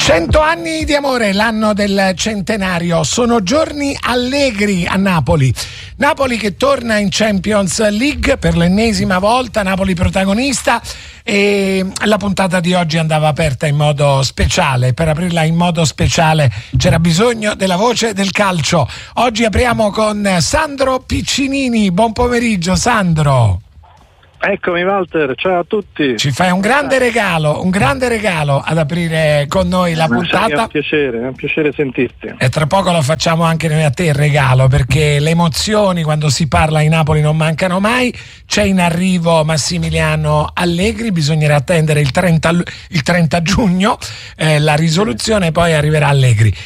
100 anni di amore, l'anno del centenario, sono giorni allegri a Napoli. Napoli che torna in Champions League per l'ennesima volta, Napoli protagonista, e la puntata di oggi andava aperta in modo speciale. Per aprirla in modo speciale c'era bisogno della voce del calcio. Oggi apriamo con Sandro Piccinini. Buon pomeriggio Sandro. Eccomi Walter, ciao a tutti. Ci fai un grande regalo ad aprire con noi la puntata. È un piacere sentirti. E tra poco lo facciamo anche noi a te il regalo, perché le emozioni quando si parla in Napoli non mancano mai. C'è in arrivo Massimiliano Allegri, bisognerà attendere il 30 giugno la risoluzione, poi arriverà Allegri.